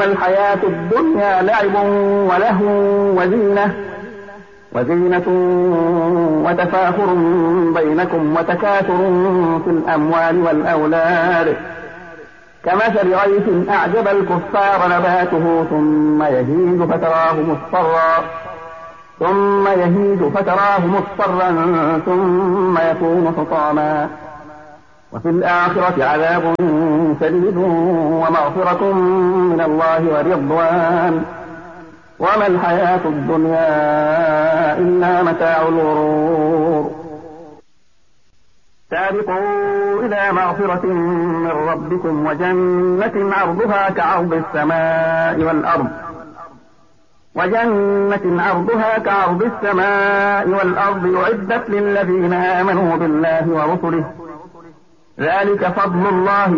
الحياة الدنيا لعب ولهو وزينة وتفاخر بينكم وتكاثر في الأموال والأولاد كمثل غيث أعجب الكفار نباته ثم يهيج فتراه مصفرا ثم يكون حطاما وفي الآخرة عذاب شديد ومغفرة من الله ورضوان وما الحياة الدنيا إلا متاع الغرور. سابقوا إلى مغفرة من ربكم وجنة عرضها كعرض السماء والأرض أعدت للذين آمنوا بالله ورسله ذلك فضل الله